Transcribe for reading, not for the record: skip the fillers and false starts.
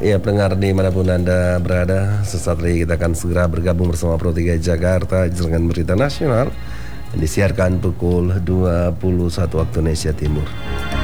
Ya, pendengar dimanapun Anda berada, sesaat lagi kita akan segera bergabung bersama Pro 3 Jakarta dengan berita nasional yang disiarkan pukul 21 waktu Indonesia Timur.